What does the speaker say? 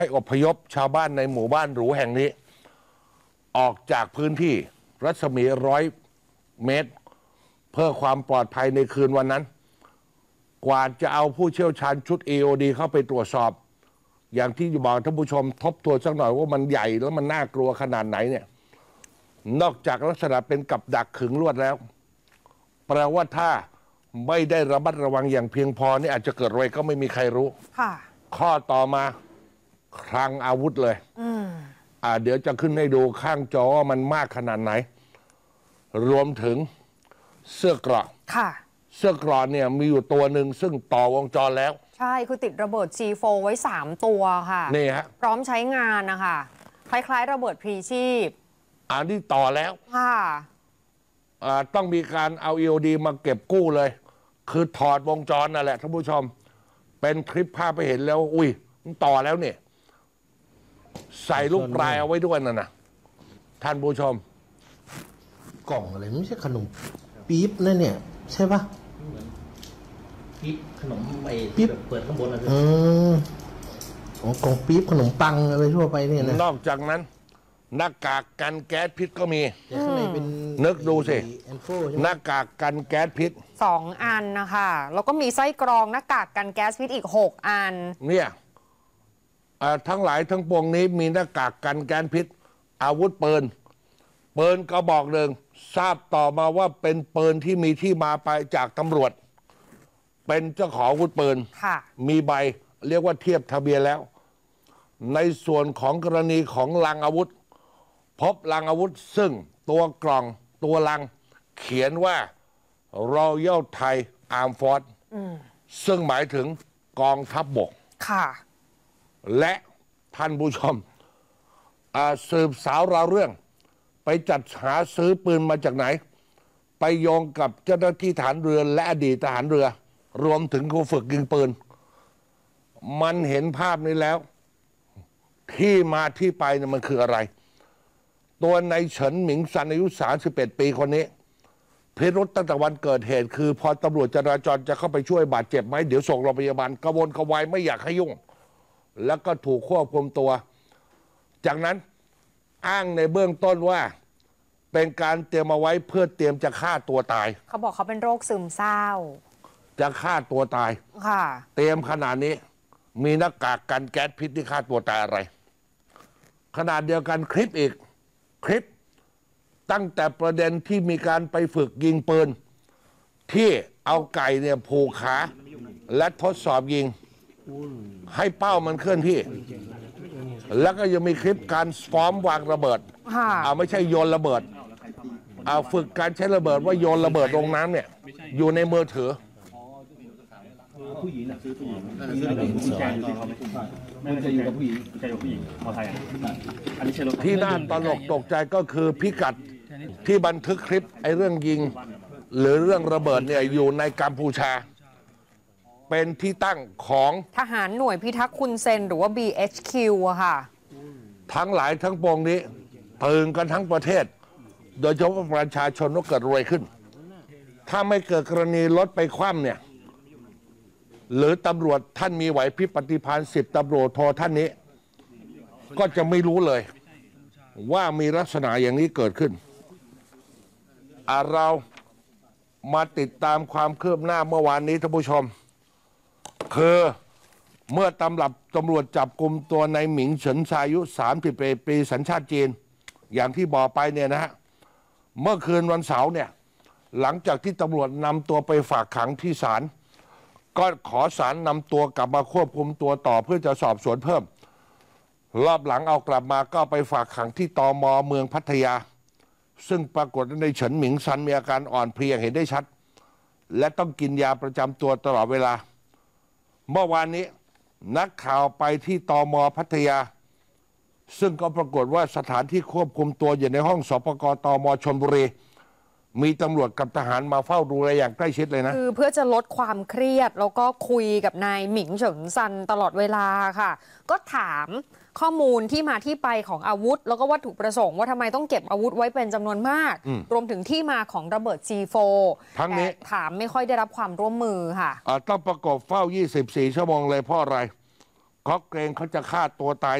ให้อพยพชาวบ้านในหมู่บ้านหรูแห่งนี้ออกจากพื้นที่รัศมี100 เมตรเพื่อความปลอดภัยในคืนวันนั้นกว่าจะเอาผู้เชี่ยวชาญชุด EOD เข้าไปตรวจสอบอย่างที่บอกท่านผู้ชมทบทวนสักหน่อยว่ามันใหญ่แล้วมันน่ากลัวขนาดไหนเนี่ยนอกจากลักษณะเป็นกับดักขึงลวดแล้วแปลว่าถ้าไม่ได้ระมัดระวังอย่างเพียงพอนี่อาจจะเกิดอะไรก็ไม่มีใครรู้ข้อต่อมาคลังอาวุธเลยเดี๋ยวจะขึ้นให้ดูข้างจอว่ามันมากขนาดไหนรวมถึงเสื้อเกราะเสื้อเกราะเนี่ยมีอยู่ตัวหนึ่งซึ่งต่อวงจรแล้วใช่คือติดระเบิด C4 ไว้3 ตัวค่ะนี่ฮะพร้อมใช้งานนะคะคล้ายๆระเบิดพลีชีพอันนี้ต่อแล้วค่ะต้องมีการเอา EOD มาเก็บกู้เลยคือถอดวงจรนั่นแหละท่านผู้ชมเป็นคลิปภาพไปเห็นแล้วอุ้ยต่อแล้วเนี่ยใส่ลูกปลายเอาไว้ด้วยน่ะนะท่านผู้ชมกล่องอะไรไม่ใช่ขนมปี๊บนั่นเนี่ยใช่ปะปี๊บขนมไอ้ปี๊บเปิดข้างบนอะไรกล่องปี๊บขนมปังอะไรทั่วไปเนี่ยนะนอกจากนั้นหน้ากากกันแก๊สพิษก็มีข้างในเป็นนึกดูสิหน้ากากกันแก๊สพิษ 2 อันนะคะแล้วก็มีไส้กรองหน้ากากกันแก๊สพิษอีก6 อันเนี่ยทั้งหลายทั้งปวงนี้มีหน้ากากกันแก๊สพิษอาวุธปืนกระบอกหนึ่งทราบต่อมาว่าเป็นปืนที่มีที่มาไปจากตำรวจเป็นเจ้าของอาวุธปืนมีใบเรียกว่าเทียบทะเบียนแล้วในส่วนของกรณีของลังอาวุธพบลังอาวุธซึ่งตัวกล่องตัวลังเขียนว่า Royal Thai Armed Force ซึ่งหมายถึงกองทัพบกและท่านผู้ชมสืบสาวราวเรื่องไปจัดหาซื้อปืนมาจากไหนไปโยงกับเจ้าหน้าที่ทหารเรือและอดีตทหารเรือรวมถึงครูฝึกยิงปืนมันเห็นภาพนี้แล้วที่มาที่ไปเนี่ยมันคืออะไรตัวในเฉินหมิงซันอายุ31 ปีคนนี้พิรุษตั้งแต่วันเกิดเหตุคือพอตำรวจจราจรจะเข้าไปช่วยบาดเจ็บไหมเดี๋ยวส่งโรงพยาบาลกระวนกระวายไม่อยากให้ยุ่งแล้วก็ถูกควบคุมตัวจากนั้นอ้างในเบื้องต้นว่าเป็นการเตรียมเอาไว้เพื่อเตรียมจะฆ่าตัวตายเขาบอกเขาเป็นโรคซึมเศร้าจะฆ่าตัวตายเตรียมขนาดนี้มีหน้ากากกันแก๊สพิษที่ฆ่าตัวตายอะไรขนาดเดียวกันคลิปอีกคลิปตั้งแต่ประเด็นที่มีการไปฝึกยิงปืนที่เอาไก่เนี่ยผูกขาและทดสอบยิงให้เป้ามันเคลื่อนที่แล้วก็ยังมีคลิปการซ้อมวางระเบิดไม่ใช่โยนระเบิดฝึกการใช้ระเบิดว่าโยนระเบิดลงน้ำเนี่ยอยู่ในมือถือผู้หญิงซื้อผู้หญิงผู้ชายอยู่ที่เขาไม่ใช่อยู่กับผู้หญิงผู้ชายอยู่กับผู้หญิงเอาไทยอันนี้ใช่รถที่น่าตลกตกใจก็คือพิกัดที่บันทึกคลิปไอ้เรื่องยิงหรือเรื่องระเบิดเนี่ยอยู่ในกัมพูชาเป็นที่ตั้งของทหารหน่วยพิทักษ์คุณเซนหรือว่า BHQ อะค่ะทั้งหลายทั้งปวงนี้ตื่นกันทั้งประเทศโดยเฉพาะประชาชนว่าเกิดรวยขึ้นถ้าไม่เกิดกรณีรถไปคว่ำเนี่ยหรือตำรวจท่านมีไหวพริบปฏิภาณ10 ตำรวจโทท่านนี้ก็จะไม่รู้เลยว่ามีลักษณะอย่างนี้เกิดขึ้นเรามาติดตามความคืบหน้าเมื่อวานนี้ท่านผู้ชมคือเมื่อตำรวจจับกลุ่มตัวในหมิงเฉินซายุ30 ปีสัญชาติจีนอย่างที่บอกไปเนี่ยนะฮะเมื่อคืนวันเสาร์เนี่ยหลังจากที่ตำรวจนำตัวไปฝากขังที่ศาลก็ขอศาลนำตัวกลับมาควบคุมตัวต่อเพื่อจะสอบสวนเพิ่มรอบหลังเอากลับมาก็ไปฝากขังที่ตม.เมืองพัทยาซึ่งปรากฏในเฉินหมิงซันมีอาการอ่อนเพลียเห็นได้ชัดและต้องกินยาประจำตัวตลอดเวลาเมื่อวานนี้นักข่าวไปที่ตม.พัทยาซึ่งก็ปรากฏว่าสถานที่ควบคุมตัวอยู่ในห้องสปก.ตม.ชลบุรีมีตำรวจกับทหารมาเฝ้าดูแลอย่างใกล้ชิดเลยนะคือเพื่อจะลดความเครียดแล้วก็คุยกับนายหมิงเฉิงซันตลอดเวลาค่ะก็ถามข้อมูลที่มาที่ไปของอาวุธแล้วก็วัตถุประสงค์ว่าทำไมต้องเก็บอาวุธไว้เป็นจำนวนมากรวมถึงที่มาของระเบิด C4 ทั้งนี้ถามไม่ค่อยได้รับความร่วมมือค่ะต้องประกบเฝ้า24 ชั่วโมงเลยเพราะอะไรเขาเกรงเขาจะฆ่าตัวตาย